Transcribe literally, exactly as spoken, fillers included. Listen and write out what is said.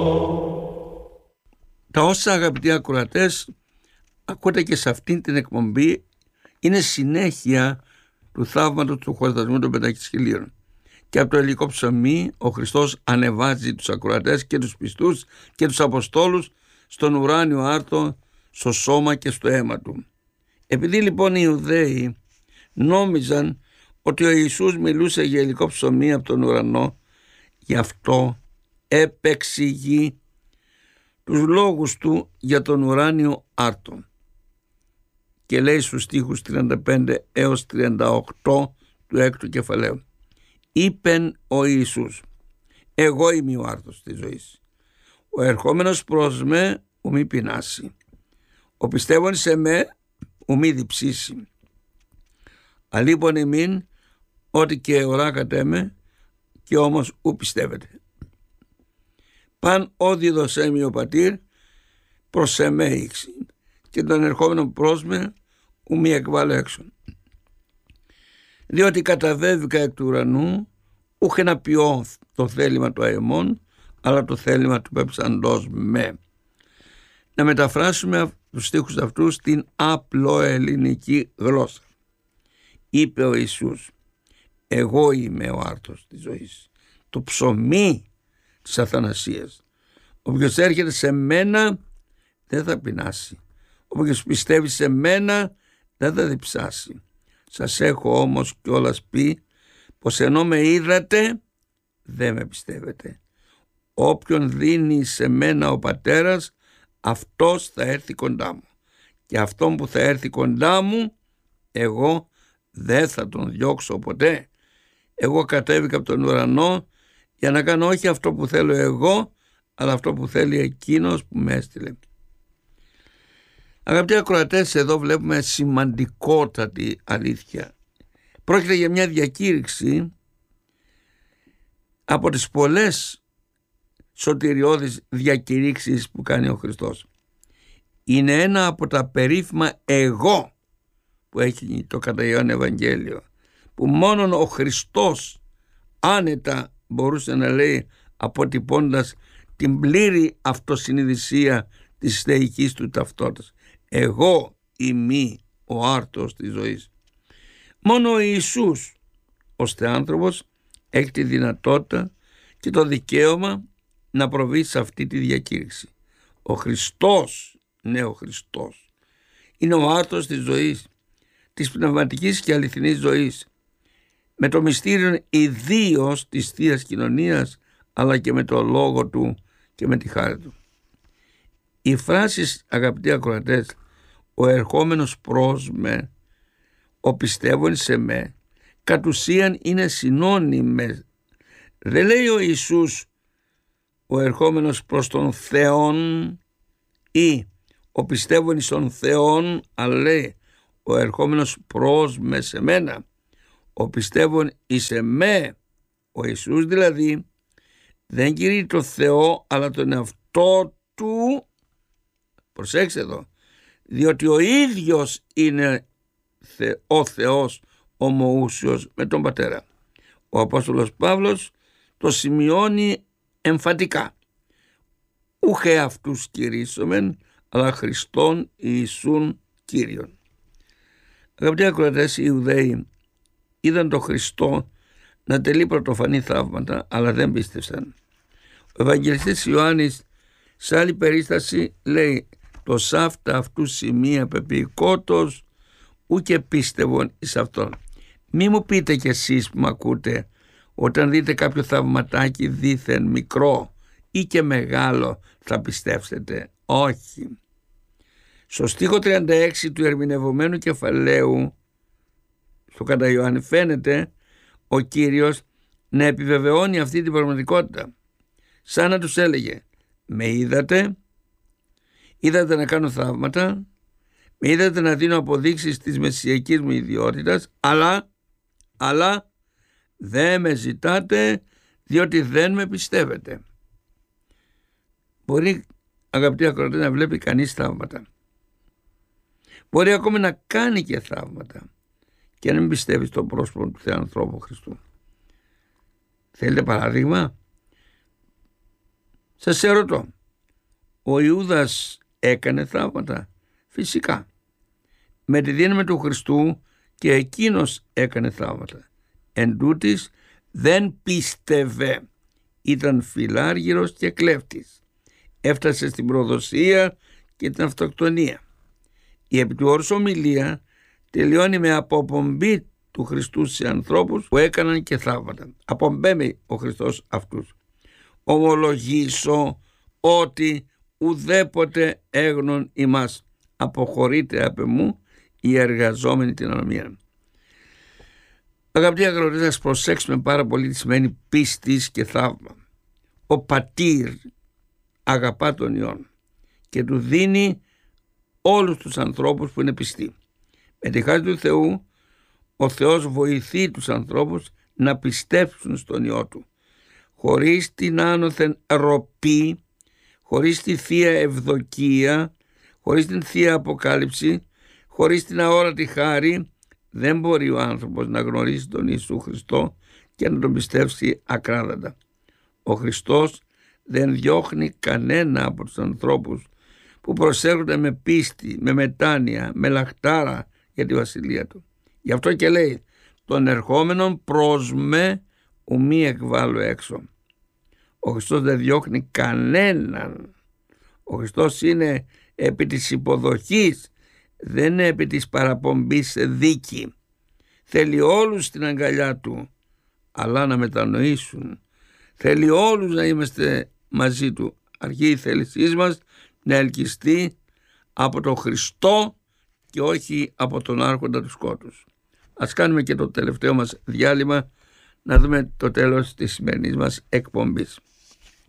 Τα όσα, αγαπητοί ακροατές, ακούτε και σε αυτήν την εκπομπή είναι συνέχεια του θαύματος του χορτασμού των πεντακισχυλίων. Και από το Ελληνικό Ψωμί ο Χριστός ανεβάζει τους ακροατές και τους πιστούς και τους Αποστόλους στον ουράνιο άρτο, στο σώμα και στο αίμα του. Επειδή λοιπόν οι Ιουδαίοι νόμιζαν ότι ο Ιησούς μιλούσε για υλικό ψωμί από τον ουρανό, γι' αυτό επεξηγεί τους λόγους του για τον ουράνιο άρτο. Και λέει στους στίχους τριάντα πέντε έως τριάντα οκτώ του έκτου κεφαλαίου: «Είπεν ο Ιησούς, εγώ είμαι ο άρτος της ζωής. Ο ερχόμενος προς με ου μη πεινάσει. Ο πιστεύων σε με ου μη διψήσει. Αλείπων ημίν ότι και οράκατε με και όμως ου πιστεύετε. Παν όδιδος έμει ο πατήρ προς εμέ ήξη και τον ερχόμενο προς με ου μη εκβάλλω έξω. Διότι καταβέβηκα εκ του ουρανού ούχε να ποιώ το θέλημα του αεμών, αλλά το θέλημα του πεψαντός με». Να μεταφράσουμε τους στίχους αυτούς στην απλοελληνική γλώσσα. Είπε ο Ιησούς, εγώ είμαι ο άρτος της ζωής, το ψωμί της αθανασίας. Όποιος έρχεται σε μένα δεν θα πεινάσει. Όποιος πιστεύει σε μένα δεν θα διψάσει. Σας έχω όμως κιόλας πει πως ενώ με είδατε δεν με πιστεύετε. Όποιον δίνει σε μένα ο Πατέρας, αυτός θα έρθει κοντά μου. Και αυτόν που θα έρθει κοντά μου, εγώ δεν θα τον διώξω ποτέ. Εγώ κατέβηκα από τον ουρανό για να κάνω όχι αυτό που θέλω εγώ, αλλά αυτό που θέλει εκείνος που με έστειλε. Αγαπητοί ακροατές, εδώ βλέπουμε σημαντικότατη αλήθεια. Πρόκειται για μια διακήρυξη από τις πολλές σωτηριώδεις διακηρύξεις που κάνει ο Χριστός. Είναι ένα από τα περίφημα εγώ που έχει το κατά Ιωάννη Ευαγγέλιο, που μόνον ο Χριστός άνετα μπορούσε να λέει, αποτυπώντας την πλήρη αυτοσυνειδησία της θεϊκής του ταυτότητας. Εγώ είμαι ο άρτος της ζωής. Μόνο ο Ιησούς ως θεάνθρωπος έχει τη δυνατότητα και το δικαίωμα να προβεί σε αυτή τη διακήρυξη. Ο Χριστός, ναι ο Χριστός, είναι ο άρτος της ζωής, της πνευματικής και αληθινής ζωής, με το μυστήριο ιδίως της Θείας Κοινωνίας, αλλά και με το λόγο του και με τη χάρη του. Οι φράσεις, αγαπητοί ακροατές, ο ερχόμενος προς με, ο πιστεύων σε με, κατ' ουσίαν είναι συνώνυμες. Δεν λέει ο Ιησούς ο ερχόμενος προς τον Θεόν ή ο πιστεύων εις τον Θεόν, αλλά λέει ο ερχόμενος προς με σε μένα, ο πιστεύων εις εμέ. Ο Ιησούς δηλαδή δεν κηρύττει το Θεό αλλά τον εαυτό του, προσέξτε εδώ, διότι ο ίδιος είναι ο Θεός ομοούσιος με τον Πατέρα. Ο Απόστολος Παύλος το σημειώνει εμφατικά. Ούχε αυτούς κηρύσσομεν, αλλά Χριστόν Ιησούν Κύριον. Αγαπητοί ακροατές, οι Ιουδαίοι είδαν τον Χριστό να τελεί πρωτοφανή θαύματα, αλλά δεν πίστευσαν. Ο Ευαγγελιστής Ιωάννης σε άλλη περίσταση λέει, το σάφτα αυτού σημεία πεποιηκότος ούκε πίστευον εις αυτόν. Μη μου πείτε κι εσείς που με ακούτε, όταν δείτε κάποιο θαυματάκι δήθεν μικρό ή και μεγάλο, θα πιστεύσετε. Όχι. Στο στίχο τριάντα έξι του ερμηνευομένου κεφαλαίου στο κατά Ιωάννη φαίνεται ο Κύριος να επιβεβαιώνει αυτή την πραγματικότητα, σαν να τους έλεγε, με είδατε, είδατε να κάνω θαύματα, με είδατε να δίνω αποδείξεις της μεσσιακής μου ιδιότητας, αλλά, αλλά δεν με ζητάτε διότι δεν με πιστεύετε. Μπορεί, αγαπητοί ακροατές, να βλέπει κανείς θαύματα. Μπορεί ακόμη να κάνει και θαύματα και να μην πιστεύει στον πρόσωπο του Θεανθρώπου Χριστού. Θέλετε παράδειγμα? Σας ερωτώ, ο Ιούδας έκανε θαύματα? Φυσικά. Με τη δύναμη του Χριστού και εκείνος έκανε θαύματα. Εν τούτης δεν πίστευε. Ήταν φιλάργυρος και κλέφτης. Έφτασε στην προδοσία και την αυτοκτονία. Η επί του όρους ομιλία τελειώνει με αποπομπή του Χριστού σε ανθρώπους που έκαναν και θαύματα. Απομπέμει ο Χριστός αυτούς. Ομολογήσω ότι ουδέποτε έγνον ημάς. Αποχωρείτε απ' εμού οι εργαζόμενοι την ανομία. Αγαπητοί ακροατές, ας προσέξουμε πάρα πολύ τι σημαίνει πίστης και θαύμα. Ο πατήρ αγαπά τον Υιόν και του δίνει όλους τους ανθρώπους που είναι πιστοί. Με τη χάρη του Θεού, ο Θεός βοηθεί τους ανθρώπους να πιστέψουν στον Υιό του. Χωρίς την άνωθεν ροπή, χωρίς τη Θεία Ευδοκία, χωρίς την Θεία Αποκάλυψη, χωρίς την αόρατη χάρη, δεν μπορεί ο άνθρωπος να γνωρίσει τον Ιησού Χριστό και να τον πιστεύσει ακράδαντα. Ο Χριστός δεν διώχνει κανένα από τους ανθρώπους που προσέρχονται με πίστη, με μετάνοια, με λαχτάρα για τη βασιλεία του. Γι' αυτό και λέει, τον ερχόμενον προς με ουμή εκβάλλω έξω. Ο Χριστός δεν διώχνει κανέναν. Ο Χριστός είναι επί της υποδοχής, δεν είναι επί της παραπομπής σε δίκη. Θέλει όλους στην αγκαλιά του, αλλά να μετανοήσουν. Θέλει όλους να είμαστε μαζί του. Αρκεί η θέλησή μας να ελκυστεί από τον Χριστό και όχι από τον άρχοντα του σκότους. Ας κάνουμε και το τελευταίο μας διάλειμμα να δούμε το τέλος της σημερινής μας εκπομπής.